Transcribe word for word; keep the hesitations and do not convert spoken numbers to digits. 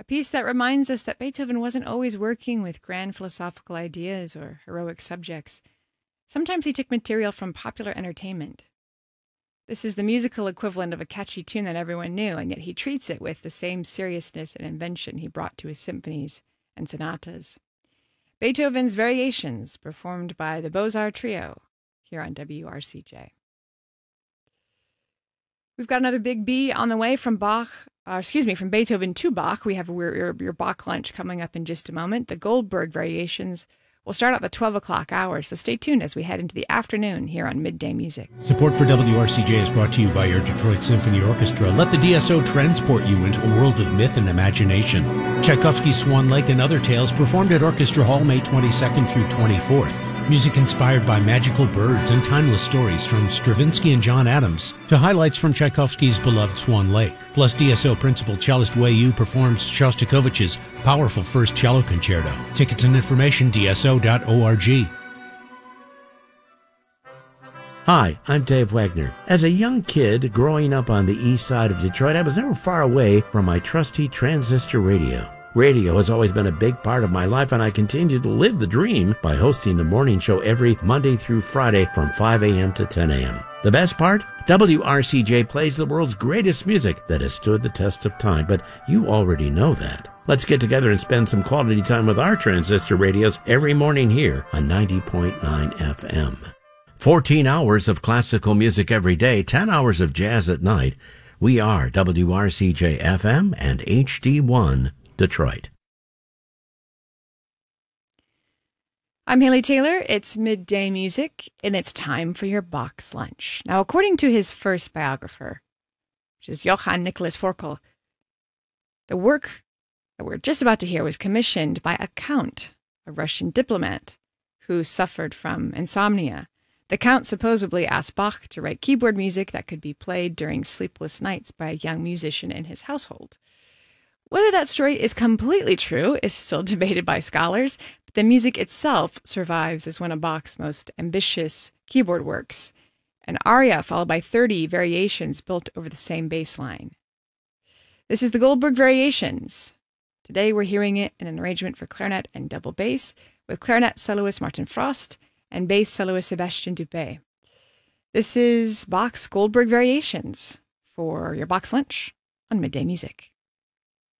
piece that reminds us that Beethoven wasn't always working with grand philosophical ideas or heroic subjects. Sometimes he took material from popular entertainment. This is the musical equivalent of a catchy tune that everyone knew, and yet he treats it with the same seriousness and invention he brought to his symphonies and sonatas. Beethoven's Variations, performed by the Beaux-Arts Trio, here on W R C J. We've got another big B on the way from Bach, uh, excuse me, from Beethoven to Bach. We have your, your Bach lunch coming up in just a moment. The Goldberg Variations will start at the twelve o'clock hour, so stay tuned as we head into the afternoon here on Midday Music. Support for W R C J is brought to you by your Detroit Symphony Orchestra. Let the D S O transport you into a world of myth and imagination. Tchaikovsky's Swan Lake and Other Tales, performed at Orchestra Hall May twenty-second through twenty-fourth. Music inspired by magical birds and timeless stories from Stravinsky and John Adams to highlights from Tchaikovsky's beloved Swan Lake. Plus, D S O principal cellist Wei Yu performs Shostakovich's powerful First Cello Concerto. Tickets and information, D S O dot org. Hi, I'm Dave Wagner. As a young kid growing up on the east side of Detroit, I was never far away from my trusty transistor radio. Radio has always been a big part of my life, and I continue to live the dream by hosting the morning show every Monday through Friday from five a.m. to ten a.m. The best part? W R C J plays the world's greatest music that has stood the test of time, but you already know that. Let's get together and spend some quality time with our transistor radios every morning here on ninety point nine F M. fourteen hours of classical music every day, ten hours of jazz at night. We are W R C J F M and H D one Detroit. I'm Haley Taylor. It's Midday Music, and it's time for your box lunch. Now, according to his first biographer, which is Johann Nicholas Forkel, the work that we're just about to hear was commissioned by a count, a Russian diplomat, who suffered from insomnia. The count supposedly asked Bach to write keyboard music that could be played during sleepless nights by a young musician in his household. Whether that story is completely true is still debated by scholars, but the music itself survives as one of Bach's most ambitious keyboard works, an aria followed by thirty variations built over the same bass line. This is the Goldberg Variations. Today we're hearing it in an arrangement for clarinet and double bass, with clarinet soloist Martin Frost and bass soloist Sébastien Dupé. This is Bach's Goldberg Variations for your box lunch on Midday Music.